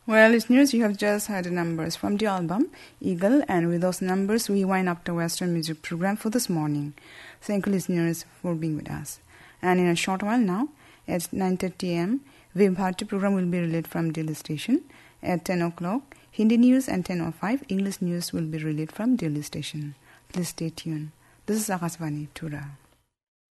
Well, listeners, you have just heard the numbers from the album Eagle, and with those numbers, we wind up the Western music program for this morning. Thank you, listeners, for being with us. And in a short while now, at 9:30 a.m., Vivek Bharati program will be relayed from Delhi station. At 10 o'clock, Hindi news, and 10:05, English news will be relayed from Delhi station. Please stay tuned. This is Akashvani, Tura.